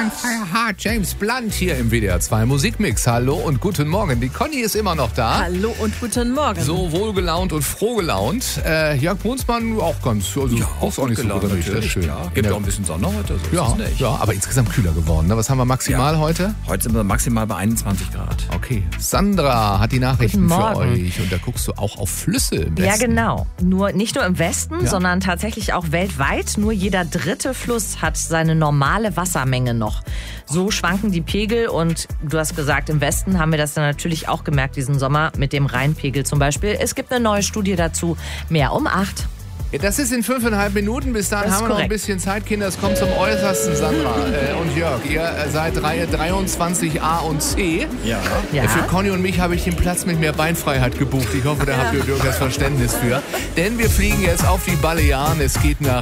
Beinfreier Hart, James Blunt hier im WDR 2 Musikmix. Hallo und guten Morgen. Die Conny ist immer noch da. Hallo und guten Morgen. So wohlgelaunt und frohgelaunt. Jörg Brunsmann auch ganz, also Ja, auch nicht so richtig. Das ist schön. Klar. Gibt auch ein bisschen Sonne heute. So Ja, ist es nicht. ja, aber insgesamt kühler geworden. Ne? Was haben wir maximal heute? Heute sind wir maximal bei 21 Grad. Okay. Sandra hat die Nachrichten Guten für Morgen. euch. Und da guckst du auch auf Flüsse im Westen. Ja, genau. Nicht nur im Westen, Ja. sondern tatsächlich auch weltweit. Nur jeder dritte Fluss hat seine normale Wassermenge noch. So schwanken die Pegel und du hast gesagt, im Westen haben wir das dann natürlich auch gemerkt diesen Sommer mit dem Rheinpegel zum Beispiel. Es gibt eine neue Studie dazu. Mehr um 8. Ja, das ist in 5,5 Minuten. Bis dahin Das ist haben wir noch ein korrekt. bisschen Zeit, Kinder. Es kommt zum Äußersten, Sandra und Jörg. Ihr seid Reihe 23a und C. Ja. Ja. Für Conny und mich habe ich den Platz mit mehr Beinfreiheit gebucht. Ich hoffe, da habt ihr das Verständnis für. Denn wir fliegen jetzt auf die Balearen. Es geht nach